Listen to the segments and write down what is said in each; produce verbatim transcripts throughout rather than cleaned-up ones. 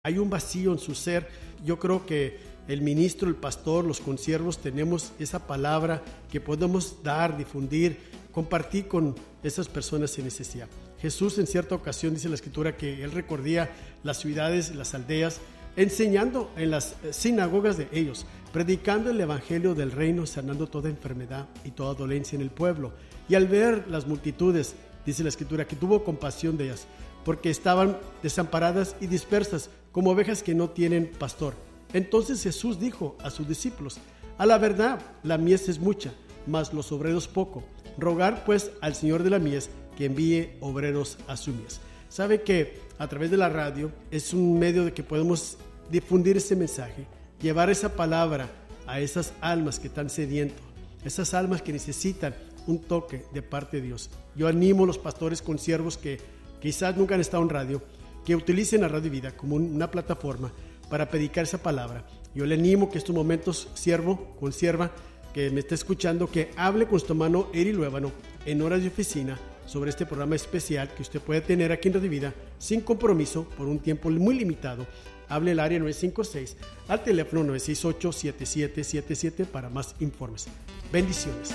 Hay un vacío en su ser. Yo creo que el ministro, el pastor, los consiervos tenemos esa palabra que podemos dar, difundir, compartir con esas personas en necesidad. Jesús en cierta ocasión dice la Escritura que Él recorría las ciudades, las aldeas, enseñando en las sinagogas de ellos, predicando el evangelio del reino, sanando toda enfermedad y toda dolencia en el pueblo. Y al ver las multitudes, dice la Escritura que tuvo compasión de ellas, porque estaban desamparadas y dispersas, como ovejas que no tienen pastor. Entonces Jesús dijo a sus discípulos: a la verdad, la mies es mucha, mas los obreros poco. Rogar pues al Señor de la mies que envíe obreros a su mies. Sabe que a través de la radio es un medio de que podemos difundir ese mensaje, llevar esa palabra a esas almas que están sedientos, esas almas que necesitan un toque de parte de Dios. Yo animo a los pastores consiervos que quizás nunca han estado en radio, que utilicen a Radio Vida como una plataforma para predicar esa palabra. Yo le animo que estos momentos, siervo, consierva, que me está escuchando, que hable con su hermano Eri Luébano en horas de oficina sobre este programa especial que usted puede tener aquí en Radio Vida sin compromiso por un tiempo muy limitado. Hable al área nueve cinco seis, al teléfono nueve seis ocho, siete siete siete siete para más informes. Bendiciones.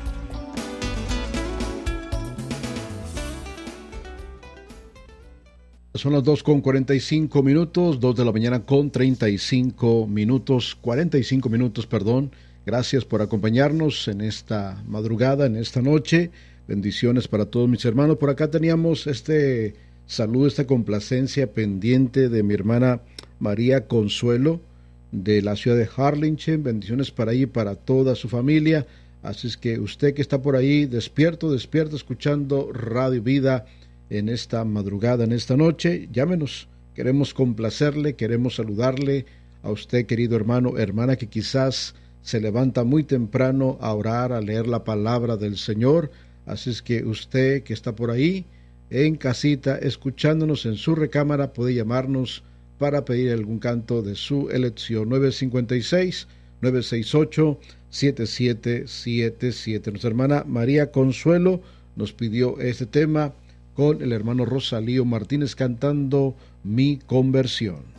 Son las dos con cuarenta y cinco minutos, dos de la mañana con treinta y cinco minutos, cuarenta y cinco minutos, perdón. Gracias por acompañarnos en esta madrugada, en esta noche. Bendiciones para todos mis hermanos. Por acá teníamos este saludo, esta complacencia pendiente de mi hermana María Consuelo de la ciudad de Harlingen. Bendiciones para ella y para toda su familia. Así es que usted que está por ahí, despierto, despierto, escuchando Radio Vida en esta madrugada, en esta noche, llámenos. Queremos complacerle, queremos saludarle a usted, querido hermano, hermana, que quizás se levanta muy temprano a orar, a leer la palabra del Señor. Así es que usted que está por ahí, en casita, escuchándonos en su recámara, puede llamarnos para pedir algún canto de su elección. nueve cinco seis, nueve seis ocho, siete siete siete siete. Nuestra hermana María Consuelo nos pidió este tema con el hermano Rosalío Martínez cantando Mi Conversión.